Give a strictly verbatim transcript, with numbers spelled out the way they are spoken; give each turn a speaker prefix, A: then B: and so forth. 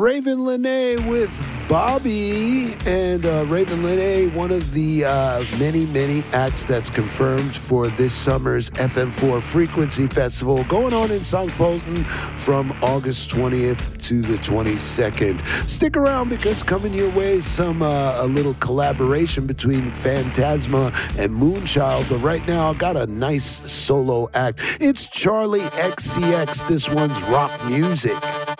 A: Raven Lenae with Bobby. And uh, Raven Lenae, one of the uh, many, many acts that's confirmed for this summer's F M four Frequency Festival going on in Saint Pölten from August twentieth to the twenty-second. Stick around because coming your way some uh, a little collaboration between Phantasma and Moonchild. But right now, I got a nice solo act. It's Charlie X C X. This one's rock music.